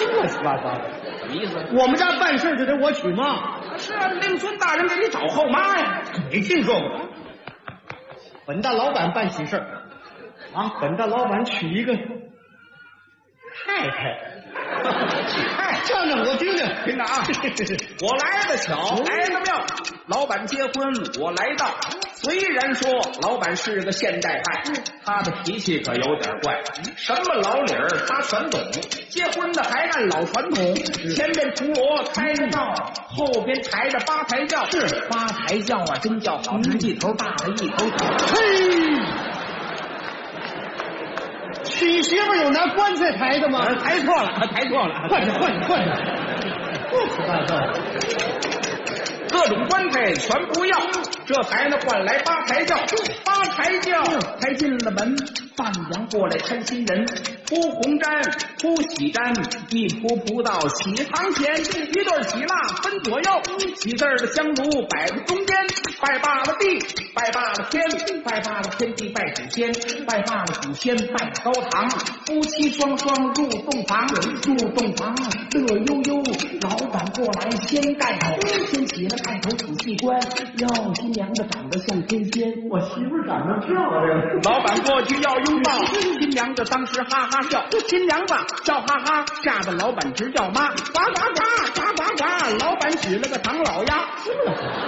乱七八糟的。 什么意思？ 我们家办事就得我娶妈。 是啊，令尊大人给你找后妈呀。 没听说过。本大老板办喜事啊，本大老板娶一个太太。唱唱我听听， 听着啊！我来的巧，来的妙。老板结婚我来到，虽然说老板是个现代派，他的脾气可有点怪，什么老理儿他全懂。结婚的还按老传统，前边铜锣开着道，后边抬着八抬轿。是八抬轿啊，真叫好，一头大了一头小。 嘿，娶媳妇有拿棺材抬的吗？ 抬错了，抬错了， 换着，乱七八糟。 各种棺材全不要，这才呢换来八抬轿。八抬轿抬进了门，伴娘过来看新人，铺红毡，铺喜毡，一铺到喜堂前，一对喜蜡分左右，喜字的香炉摆在中间，拜罢了地，拜罢了天，拜罢了天地，拜祖先，拜罢了祖先，拜高堂，夫妻双双入洞房，入洞房乐悠悠，老板过来先盖头，先起了盖头仔细观，哟，新娘子长得像天仙， 我媳妇长得漂亮。 老板过去要拥抱，新娘子当时哈哈笑，新娘子笑哈哈，吓得老板直叫妈，呱呱呱呱呱呱，老板娶了个唐老鸭。